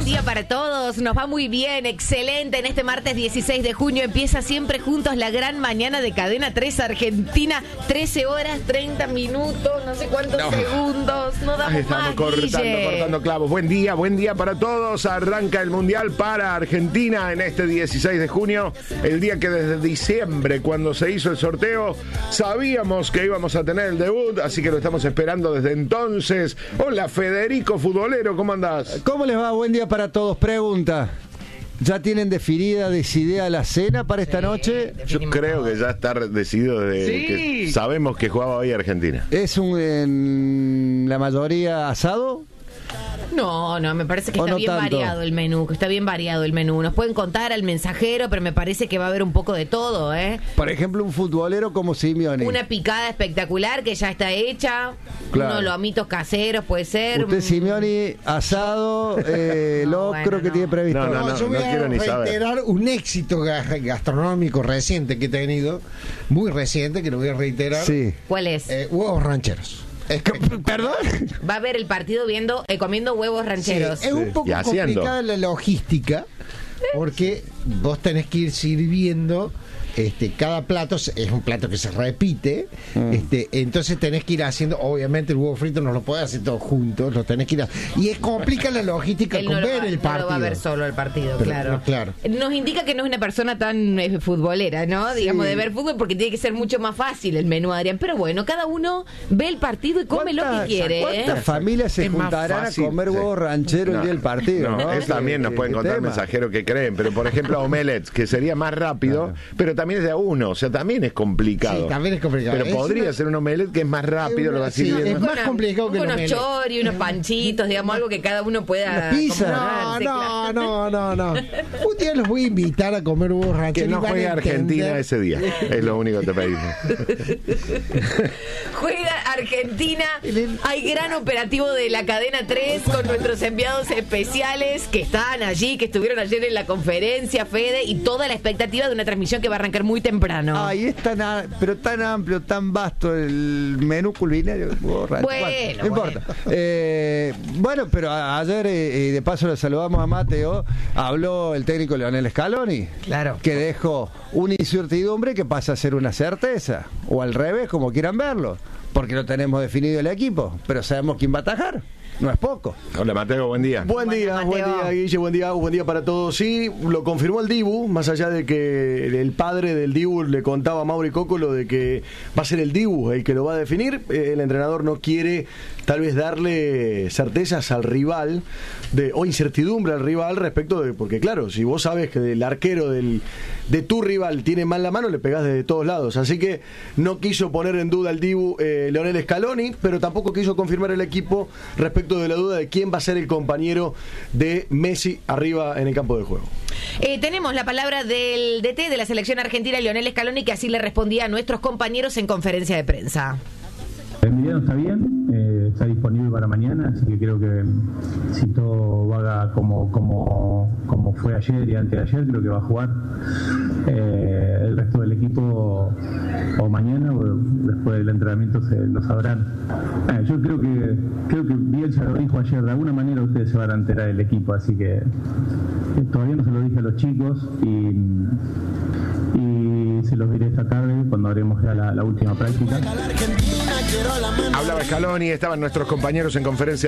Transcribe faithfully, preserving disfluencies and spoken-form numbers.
día para todos, nos va muy bien, excelente. En este martes dieciséis de junio empieza siempre juntos la gran mañana de Cadena tres Argentina, trece horas, treinta minutos, no sé cuántos no. segundos, no damos Ahí estamos más, cortando, Guille. cortando clavos. Buen día, buen día para todos. Arranca el Mundial para Argentina en este dieciséis de junio, el día que desde diciembre, cuando se hizo el sorteo, sabíamos que íbamos a tener el debut, así que lo estamos esperando desde entonces. Hola, Federico Futbolero, ¿cómo andás? ¿Cómo les va? Buen día para todos. Pregunta: ¿ya tienen definida, decidida la cena para esta sí, noche? Yo creo que ya está decidido desde sí. que sabemos que jugaba hoy Argentina. ¿Es un en la mayoría asado? No, no, me parece que está no bien tanto? variado el menú, que está bien variado el menú. Nos pueden contar al mensajero, pero me parece que va a haber un poco de todo, ¿eh? Por ejemplo, un futbolero como Simeone. Una picada espectacular que ya está hecha, claro. unos lomitos caseros, puede ser. Usted, Simeone, asado, eh, no, locro bueno, que no. tiene previsto. No, no, no, yo voy no a quiero ni reiterar saber. Un éxito gastronómico reciente que he tenido, muy reciente, que lo voy a reiterar. Sí. ¿Cuál es? Eh, huevos rancheros. Es que, ¿Perdón? Va a ver el partido viendo eh, comiendo huevos rancheros. Sí, es un poco complicada la logística, porque vos tenés que ir sirviendo. Este, cada plato es un plato que se repite, mm. este, entonces tenés que ir haciendo, obviamente el huevo frito no lo podés hacer todos juntos, lo tenés que ir a, y es complica la logística con no ver va, el partido. No lo va a ver solo el partido, Pero, claro. No, claro. Nos indica que no es una persona tan eh, futbolera, ¿no? Sí. Digamos, de ver fútbol, porque tiene que ser mucho más fácil el menú, Adrián. Pero bueno, cada uno ve el partido y come lo que quiere. ¿Cuántas ¿eh? familias se es juntarán a comer huevos sí. rancheros no, el día del partido? No, ¿no? Eso también nos pueden contar mensajeros que creen, pero por ejemplo omelets, que sería más rápido, claro. pero también es de a uno, o sea, también es complicado. Sí, también es complicado. Pero es podría una... ser un omelet que es más rápido, una, lo así sí, viendo. Es más una, complicado que unos omelet. chori, unos panchitos, digamos, algo que cada uno pueda. Pizza. No, no, no, no, no. Un día los voy a invitar a comer huevos rancheros. Que no juegue Argentina ese día. Es lo único que te pedimos. Juega Argentina. Hay gran operativo de la cadena tres con nuestros enviados especiales que están allí, que estuvieron ayer en la conferencia, Fede, y toda la expectativa de una transmisión que va a arrancar muy temprano. Ahí está, na- pero tan amplio, tan vasto el menú culinario. Borracho. Bueno, bueno, no bueno. importa. Eh, bueno, pero a- ayer, eh, de paso, le saludamos a Mateo. Habló el técnico Lionel Scaloni. Claro. Que dejó una incertidumbre que pasa a ser una certeza. O al revés, como quieran verlo. Porque no tenemos definido el equipo, pero sabemos quién va a atajar. No es poco. Hola, Mateo, buen día. Buen día, buen día, Guille, buen día, buen día para todos. Sí, lo confirmó el Dibu, más allá de que el padre del Dibu le contaba a Mauri Coco lo de que va a ser el Dibu el que lo va a definir. El entrenador no quiere tal vez darle certezas al rival de, o incertidumbre al rival respecto de, porque claro, si vos sabes que el arquero del, de tu rival tiene mal la mano, le pegás de todos lados. Así que no quiso poner en duda al Dibu eh, Lionel Scaloni, pero tampoco quiso confirmar el equipo respecto de la duda de quién va a ser el compañero de Messi arriba en el campo de juego. Eh, tenemos la palabra del D T de la selección argentina, Lionel Scaloni, que así le respondía a nuestros compañeros en conferencia de prensa. Emiliano está bien, eh, está disponible para mañana, así que creo que si todo va como, como, como fue ayer y antes de ayer, creo que va a jugar. Eh, el resto del equipo o mañana o después del entrenamiento se lo sabrán. Eh, yo creo que creo que Bielsa lo dijo ayer, de alguna manera ustedes se van a enterar del equipo, así que eh, todavía no se lo dije a los chicos y, y se los diré esta tarde cuando haremos ya la, la última práctica. Hablaba Scaloni, estaban nuestros compañeros en conferencia